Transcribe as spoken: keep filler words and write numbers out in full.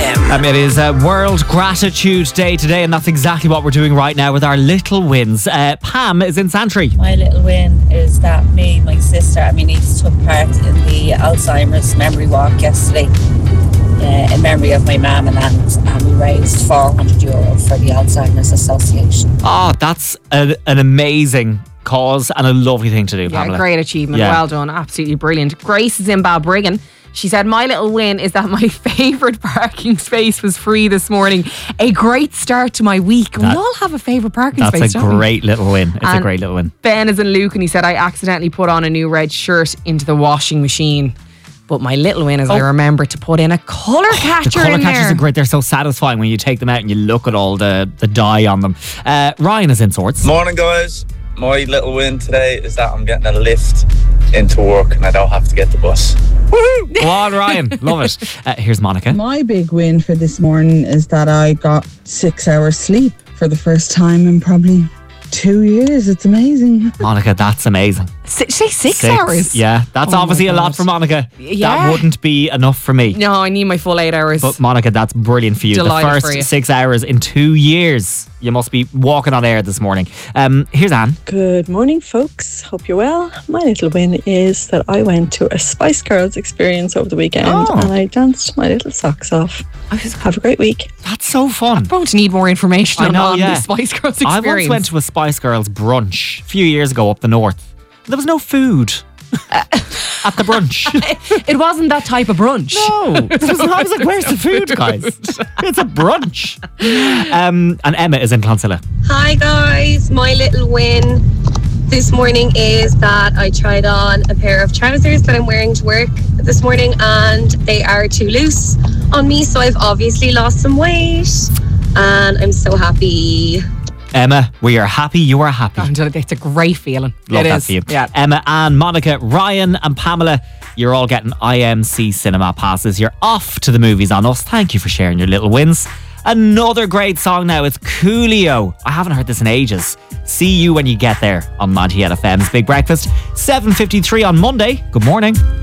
M. Um, it is uh, World Gratitude Day today, and that's exactly what we're doing right now with our little wins. Uh, Pam is in Santry. My little win is that me, my sister, and my niece took part in the Alzheimer's Memory Walk yesterday uh, in memory of my mum and aunt, and we raised four hundred euro for the Alzheimer's Association. Oh, that's a, an amazing cause and a lovely thing to do, Pamela. Yeah, great achievement. Yeah. Well done. Absolutely brilliant. Grace is in Balbriggan. She said, my little win is that my favourite parking space was free this morning. A great start to my week. That- we all have a favourite parking That's space, a don't we? great little win. It's a And great little win. Ben is in Luke and he said, I accidentally put on a new red shirt into the washing machine. But my little win is I remember to put in a colour catcher The colour in catchers there. are great. They're so satisfying when you take them out and you look at all the, the dye on them. Uh, Ryan is in Swords. Morning, guys. My little win today is that I'm getting a lift into work and I don't have to get the bus. Woohoo! Go on, Ryan. Love it. Uh, here's Monica. My big win for this morning is that I got six hours sleep for the first time in probably two years. It's amazing. Monica, that's amazing. S- say six, hours? Yeah, that's Oh my obviously a lot God. for Monica. Yeah. That wouldn't be enough for me. No, I need my full eight hours. But Monica, that's brilliant for you. Delighted the first for you. six hours in two years. You must be walking on air this morning. Um, here's Anne. Good morning, folks. Hope you're well. My little win is that I went to a Spice Girls experience over the weekend Oh. and I danced my little socks off. Have a great week. That's so fun. I'm going to need more information I on, know, on yeah. the Spice Girls I experience. once went to a Spice Girls brunch a few years ago up the north. There was no food at the brunch. It wasn't that type of brunch. No. This was, I was like, where's the food, guys? It's a brunch. Um, and Emma is in Clonsilla. Hi guys, my little win this morning is that I tried on a pair of trousers that I'm wearing to work this morning and they are too loose on me, so I've obviously lost some weight and I'm so happy. Emma, we are happy you are happy. It's a great feeling. Love it that is. for you. Yeah. Emma, Anne, Monica, Ryan and Pamela, you're all getting I M C cinema passes. You're off to the movies on us. Thank you for sharing your little wins. Another great song now. It's Coolio. I haven't heard this in ages. See you when you get there on ninety-eight F M's Big Breakfast. seven fifty-three on Monday. Good morning.